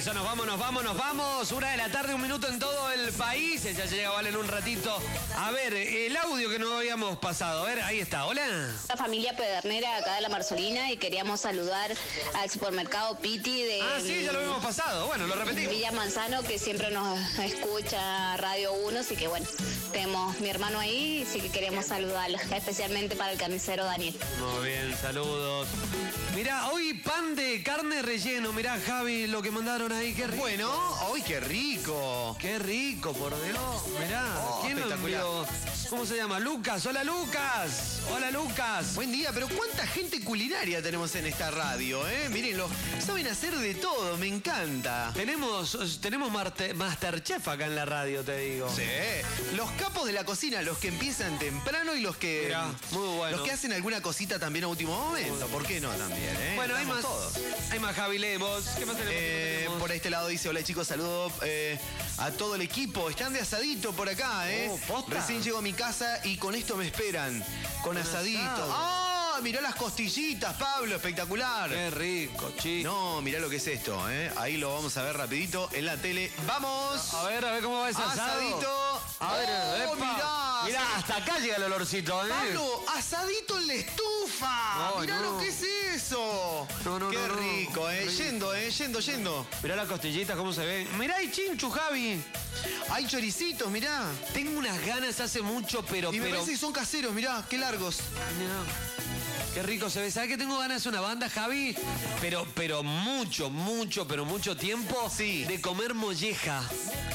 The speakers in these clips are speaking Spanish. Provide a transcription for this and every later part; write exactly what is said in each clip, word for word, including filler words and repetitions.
Eso, nos vamos, nos vamos, nos vamos. Una de la tarde, un minuto en todo el país. Ya llega, vale, en un ratito. A ver, el audio que no habíamos pasado. A ver, ahí está. Hola. La familia Pedernera acá de La Marsolina y queríamos saludar al supermercado Piti de... Ah, sí, ya lo habíamos pasado. Bueno, lo repetimos. Villa Manzano, que siempre nos escucha Radio uno, así que bueno, tenemos mi hermano ahí, así que queremos saludarlo, especialmente para el carnicero Daniel. Muy bien, saludos. Mirá, hoy pan de carne relleno. Mirá, Javi, lo que mandaron ahí, qué rico. Bueno, ¡ay, qué rico! Qué rico, por Dios. Mirá, Oh, ¿quién lo envió? ¿Cómo se llama? Lucas. Hola, Lucas. Hola, Lucas. Buen día, pero cuánta gente culinaria tenemos en esta radio, ¿eh? Mírenlo, saben hacer de todo, me encanta. Tenemos, tenemos Marte- Masterchef acá en la radio, te digo. Sí, los capos de la cocina, los que empiezan temprano y los que... Mirá, muy bueno. Los que hacen alguna cosita también a último momento, ¿por qué no también, eh? Bueno, hay Estamos más. todos. Hay más, Javi, leemos. ¿Qué más tenemos? Eh, ¿Qué tenemos? por este lado dice, hola chicos, saludo eh, a todo el equipo. Están de asadito por acá, ¿eh? Oh, ¿posta? Recién llego a mi casa y con esto me esperan. Con asadito. asado. ¡Ah! Mirá las costillitas, Pablo, espectacular. Qué rico, chico. No, mirá lo que es esto, ¿eh? Ahí lo vamos a ver rapidito en la tele. ¡Vamos! A ver, a ver cómo va ese asado. Asadito. A ver, Oh, epa. mirá. Mirá, hasta acá llega el olorcito, ¿eh? Pablo, asadito en la estufa. No, Mirá no. lo que es eso. No, no, Qué no, no. rico, ¿eh? Rico. Yendo, ¿eh? Yendo, yendo. Mirá las costillitas, cómo se ven. Mirá, hay chinchu, Javi. Hay choricitos, mirá. Tengo unas ganas hace mucho, pero... Y me pero... parece que son caseros, mirá, qué largos. No. Qué rico se ve. ¿Sabes que tengo ganas de una banda, Javi? Pero, pero mucho, mucho, pero mucho tiempo. Sí. De comer molleja.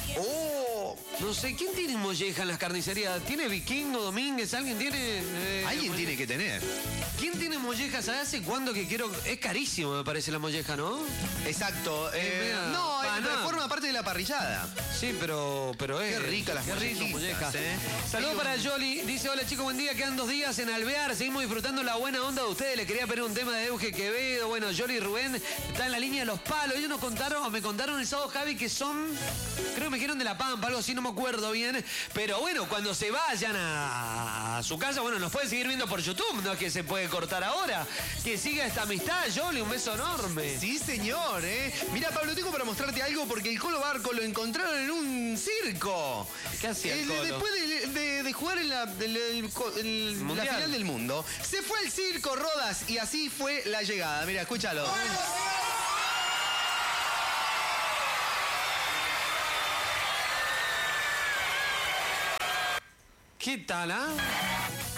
¡Oh! No sé, ¿quién tiene molleja en las carnicerías? ¿Tiene Vikingo, Domínguez? ¿Alguien tiene? eh, Alguien molleja? tiene que tener. ¿Quién tiene molleja? ¿Sabes hace cuándo que quiero? Es carísimo, me parece, la molleja, ¿no? Exacto. Es eh, media- no, Ah, es- no. forma parte de la parrillada. Sí, pero, pero es... Qué rica las Qué rico, mollejitas, mollejas. ¿eh? Saludos Hay para un- Yoli. Dice, hola chicos, buen día. Quedan dos días en Alvear. Seguimos disfrutando la buena onda de ustedes. Le quería pedir un tema de Euge Quevedo. Bueno, Yoli y Rubén está en la línea de los palos. Ellos nos contaron, o me contaron el sábado, Javi, que son... Creo que me dijeron de La Pampa, algo así, no me acuerdo bien. Pero bueno, cuando se vayan a, a su casa, bueno, nos pueden seguir viendo por YouTube. No es que se puede cortar ahora. Que siga esta amistad, Yoli. Un beso enorme. Sí, señor, ¿eh? Mira, Pablo, tengo para mostrarte algo porque el Colo Barco lo encontraron en un circo. ¿Qué hacía el Eh, Colo? Después de, de- de jugar en la, del- el- el- la Mundial. final del mundo, se fue al circo Rodas y así fue la llegada. Mira, escúchalo. ¿Qué tal, ah?